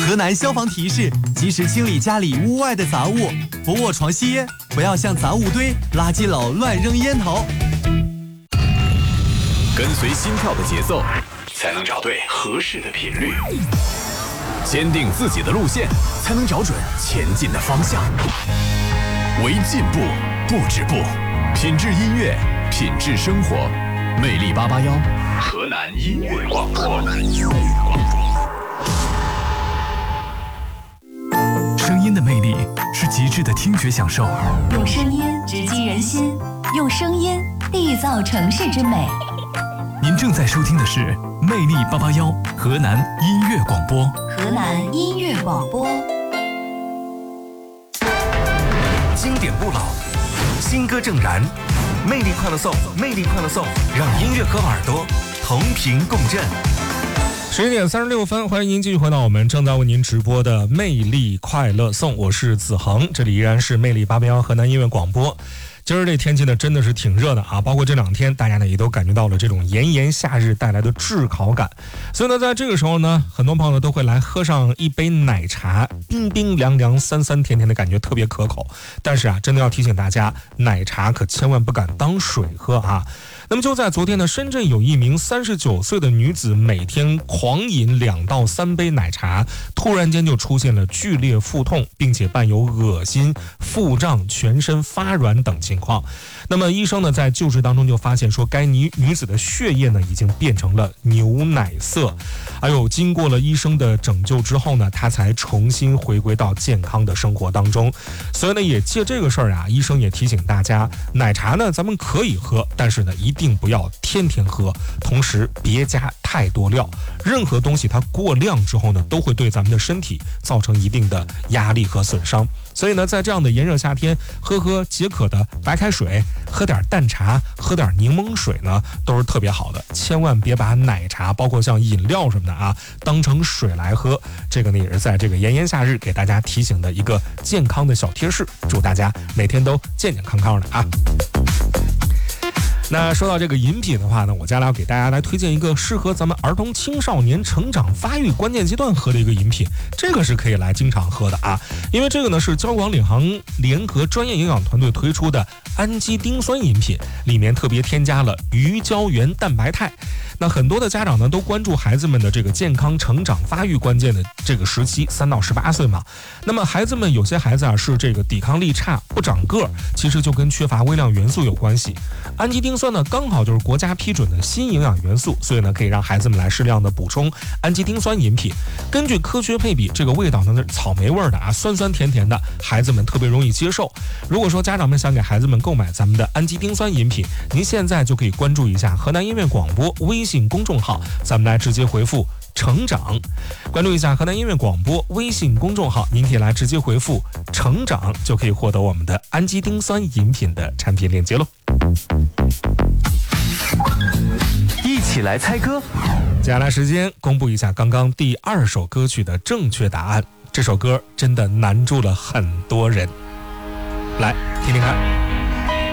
河南消防提示：及时清理家里屋外的杂物，不卧床吸烟，不要向杂物堆、垃圾篓乱扔烟头。 跟随心跳的节奏，才能找对合适的频率；坚定自己的路线，才能找准前进的方向。为进步不止步，品质音乐，品质生活。魅力881，河南音乐广播。 声音的魅力是极致的听觉享受， 用声音直击人心，用声音缔造城市之美。 您正在收听的是魅力881河南音乐广播。 河南音乐广播， 经典不老，新歌正燃，魅力快乐颂，魅力快乐颂，让音乐和耳朵同频共振。 11点36分，欢迎您继续回到我们正在为您直播的魅力快乐颂，我是子恒，这里依然是魅力881河南音乐广播。今儿这天气呢真的是挺热的啊，包括这两天大家呢也都感觉到了这种炎炎夏日带来的炙烤感，所以呢在这个时候呢，很多朋友呢都会来喝上一杯奶茶，冰冰凉凉酸酸甜甜的感觉特别可口。但是啊，真的要提醒大家，奶茶可千万不敢当水喝啊。那么就在昨天呢，深圳有一名39岁的女子每天狂饮2到3杯奶茶，突然间就出现了剧烈腹痛，并且伴有恶心、腹胀、全身发软等情况。那么医生呢在救治当中就发现说，该女子的血液呢已经变成了牛奶色。经过了医生的拯救之后呢，她才重新回归到健康的生活当中。所以呢，也借这个事儿啊，医生也提醒大家，奶茶呢咱们可以喝，但是呢一定不要天天喝，同时别加太多料。任何东西它过量之后呢，都会对咱们的身体造成一定的压力和损伤。所以呢，在这样的炎热夏天，喝解渴的白开水，喝点淡茶，喝点柠檬水呢，都是特别好的。千万别把奶茶，包括像饮料什么的啊，当成水来喝。这个呢，也是在这个炎炎夏日给大家提醒的一个健康的小贴士。祝大家每天都健健康康的啊！那说到这个饮品的话呢，我将来要给大家来推荐一个适合咱们儿童青少年成长发育关键阶段喝的一个饮品，这个是可以来经常喝的啊，因为这个呢是交广领航联合专业营养团队推出的氨基丁酸饮品，里面特别添加了鱼胶原蛋白肽。那很多的家长呢都关注孩子们的这个健康成长发育关键的这个时期，3到18岁嘛。那么孩子们有些孩子啊是这个抵抗力差，不长个儿，其实就跟缺乏微量元素有关系。氨基丁酸呢刚好就是国家批准的新营养元素，所以呢可以让孩子们来适量的补充氨基丁酸饮品。根据科学配比，这个味道呢是草莓味的啊，酸酸甜甜的，孩子们特别容易接受。如果说家长们想给孩子们购买咱们的氨基丁酸饮品，您现在就可以关注一下河南音乐广播微信公众号，咱们来直接回复成长，关注一下河南音乐广播微信公众号，您可以来直接回复成长，就可以获得我们的氨基丁酸饮品的产品链接喽。 一起来猜歌， 接下来时间公布一下刚刚第2首歌曲的正确答案，这首歌真的难住了很多人，来听听看。